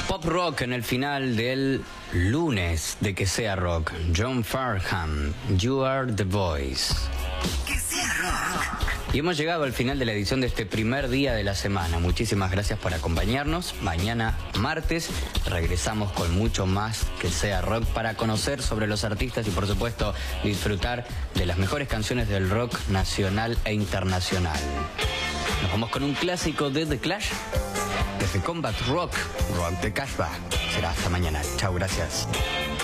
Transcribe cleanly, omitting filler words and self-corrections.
Pop rock en el final del lunes de Que Sea Rock. John Farnham, You Are the Voice. Que sea rock. Y hemos llegado al final de la edición de este primer día de la semana. Muchísimas gracias por acompañarnos. Mañana, martes, regresamos con mucho más Que Sea Rock para conocer sobre los artistas y, por supuesto, disfrutar de las mejores canciones del rock nacional e internacional. Nos vamos con un clásico de The Clash, desde Combat Rock, Rock de Cashback. Será hasta mañana. Chau, gracias.